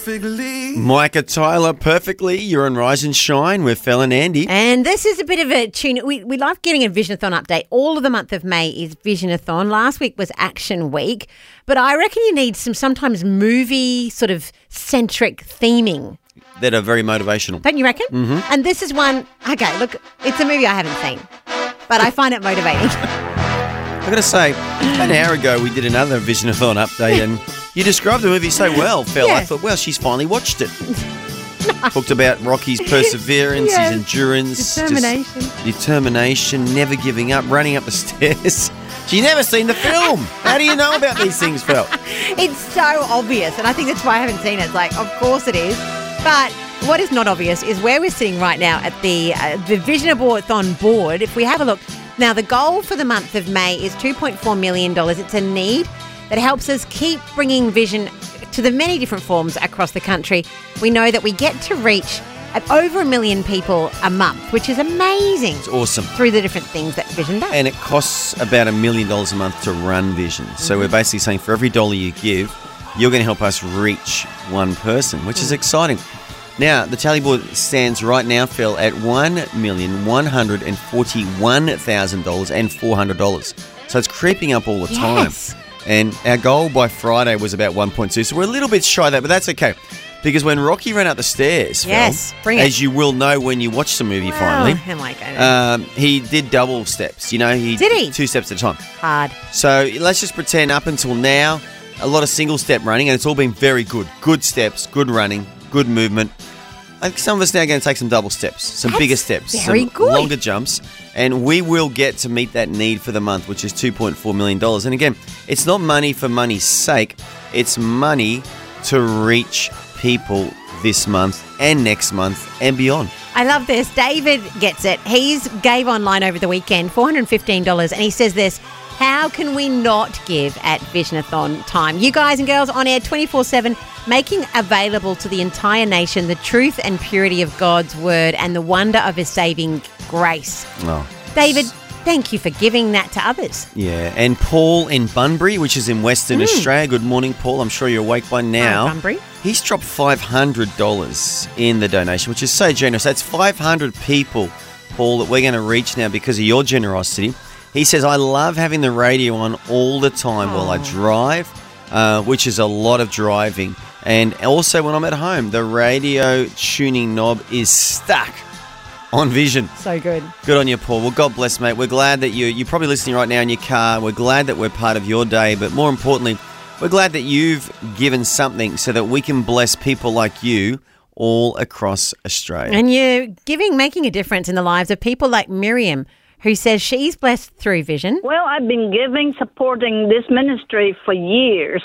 perfectly. Micah Tyler, perfectly. You're on Rise and Shine with Phil and Andy. And this is a bit of a tune. We love getting a Visionathon update. All of the month of May is Visionathon. Last week was Action Week. But I reckon you need some sometimes movie sort of centric theming. That are very motivational. Don't you reckon? Mm-hmm. And this is one, okay, look, it's a movie I haven't seen, but I find it motivating. I've got to say, an hour ago we did another Visionathon update and you described the movie so well, Phil. Yeah. I thought, well, she's finally watched it. Talked about Rocky's perseverance, Yes. his endurance. Determination. Determination, never giving up, running up the stairs. She's never seen the film. How do you know about these things, Phil? It's so obvious, and I think that's why I haven't seen it. It's like, of course it is. But what is not obvious is where we're sitting right now at the Visionathon board. If we have a look, now the goal for the month of May is $2.4 million. It's a need that helps us keep bringing vision to the many different forms across the country. We know that we get to reach over 1 million people a month, which is amazing. It's awesome. Through the different things that Vision does. And it costs about $1 million a month to run Vision. So we're basically saying for every dollar you give, you're going to help us reach one person, which is exciting. Now, the tally board stands right now, Phil, at $1,141,000 and $400. So it's creeping up all the time. And our goal by Friday was about 1.2. So we're a little bit shy of that, but that's okay. Because when Rocky ran up the stairs, Yes, Phil, bring it. as you will know when you watch the movie finally, Oh my God. he did double steps. You know, Did he? 2 steps at a time. Hard. So let's just pretend up until now, a lot of single step running, and it's all been very good. Good steps, good running, good movement. I think some of us now are going to take some double steps, some bigger steps, very some good. longer jumps, and we will get to meet that need for the month, which is $2.4 million. And again, it's not money for money's sake. It's money to reach people this month and next month and beyond. I love this. David gets it. He's gave online over the weekend, $415, and he says this: how can we not give at Visionathon time? You guys and girls on air 24/7, making available to the entire nation the truth and purity of God's word and the wonder of his saving grace. Oh. David, thank you for giving that to others. Yeah, and Paul in Bunbury, which is in Western Australia. Good morning, Paul. I'm sure you're awake by now. Hi, Bunbury. He's dropped $500 in the donation, which is so generous. That's 500 people, Paul, that we're going to reach now because of your generosity. He says, I love having the radio on all the time while I drive, which is a lot of driving. And also when I'm at home, the radio tuning knob is stuck on Vision. So good. Good on you, Paul. Well, God bless, mate. We're glad that you're probably listening right now in your car. We're glad that we're part of your day. But more importantly, we're glad that you've given something so that we can bless people like you all across Australia. And you're making a difference in the lives of people like Miriam, who says she's blessed through Vision. Well, I've been supporting this ministry for years.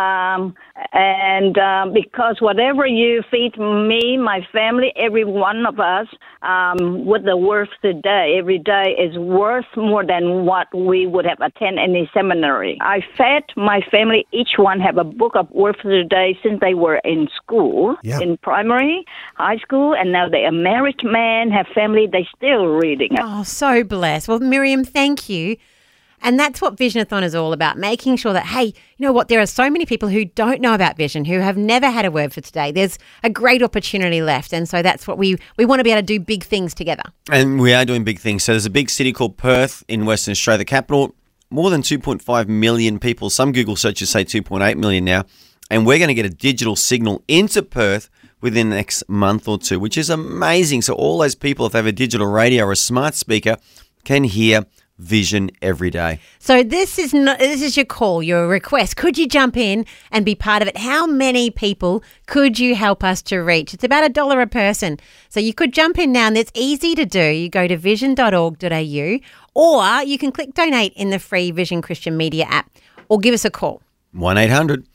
Because whatever you feed me, my family, every one of us, with the worth today, every day is worth more than what we would have attended any seminary. I fed my family, each one have a book of worth today since they were in school, in primary, high school, and now they are married men, have family, they still reading it. Oh, so blessed. Well, Miriam, thank you. And that's what Visionathon is all about, making sure that, hey, you know what, there are so many people who don't know about Vision, who have never had a word for today. There's a great opportunity left. And so that's what we want to be able to do big things together. And we are doing big things. So there's a big city called Perth in Western Australia, the capital, more than 2.5 million people. Some Google searches say 2.8 million now. And we're going to get a digital signal into Perth within the next month or two, which is amazing. So all those people, if they have a digital radio or a smart speaker, can hear Vision every day. So this is your call, your request. Could you jump in and be part of it? How many people could you help us to reach? It's about $1 a person. So you could jump in now, and it's easy to do. You go to vision.org.au, or you can click donate in the free Vision Christian Media app, or give us a call. 1-800